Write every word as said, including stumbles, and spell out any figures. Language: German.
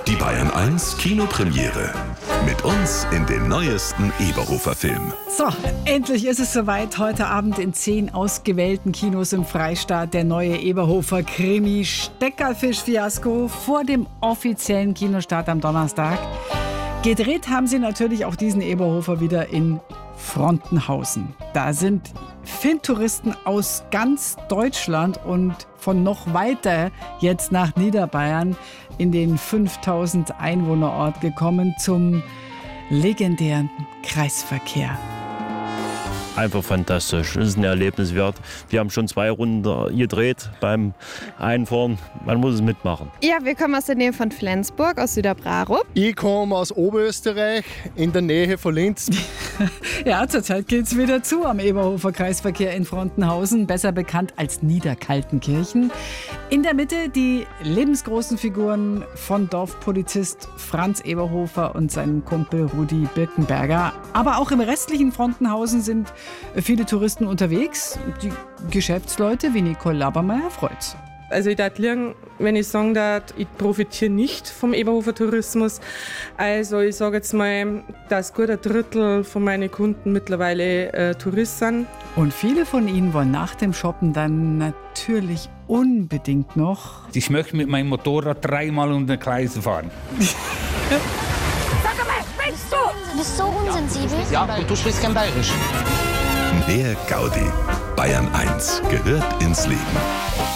Die Bayern eins Kinopremiere. Mit uns in den neuesten Eberhofer-Film. So, endlich ist es soweit. Heute Abend in zehn ausgewählten Kinos im Freistaat der neue Eberhofer-Krimi Steckerfisch-Fiasko vor dem offiziellen Kinostart am Donnerstag. Gedreht haben sie natürlich auch diesen Eberhofer wieder in Frontenhausen. Da sind Filmtouristen aus ganz Deutschland und von noch weiter jetzt nach Niederbayern in den fünftausend Einwohnerort gekommen zum legendären Kreisverkehr. Einfach fantastisch. Es ist ein Erlebnis wert. Wir haben schon zwei Runden gedreht beim Einfahren. Man muss es mitmachen. Ja, wir kommen aus der Nähe von Flensburg, aus Süderbrarup. Ich komme aus Oberösterreich, in der Nähe von Linz. Ja, zurzeit geht es wieder zu am Eberhofer Kreisverkehr in Frontenhausen, besser bekannt als Niederkaltenkirchen. In der Mitte die lebensgroßen Figuren von Dorfpolizist Franz Eberhofer und seinem Kumpel Rudi Birkenberger. Aber auch im restlichen Frontenhausen sind viele Touristen unterwegs. Die Geschäftsleute wie Nicole Labermeier freut's. Also ich darf liegen, wenn ich sagen darf, ich profitiere nicht vom Eberhofer Tourismus. Also ich sage jetzt mal, dass gut ein Drittel von meinen Kunden mittlerweile äh, Touristen sind. Und viele von ihnen wollen nach dem Shoppen dann natürlich unbedingt noch... Ich möchte mit meinem Motorrad dreimal um den Kreis fahren. Sag mal, sprichst du? Du bist so unsensibel. Ja, und du sprichst kein Bayerisch. Mehr Gaudi. Bayern eins gehört ins Leben.